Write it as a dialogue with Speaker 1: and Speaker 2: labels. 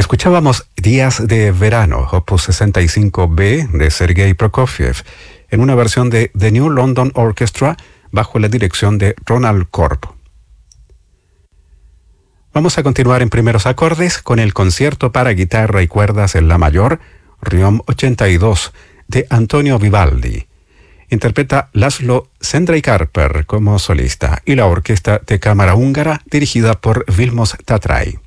Speaker 1: Escuchábamos Días de Verano, opus 65B de Sergei Prokofiev, en una versión de The New London Orchestra bajo la dirección de Ronald Korb. Vamos a continuar en primeros acordes con el concierto para guitarra y cuerdas en la mayor, Riom 82, de Antonio Vivaldi. Interpreta Laszlo Szendrey-Karper como solista y la orquesta de cámara húngara dirigida por Vilmos Tatrai.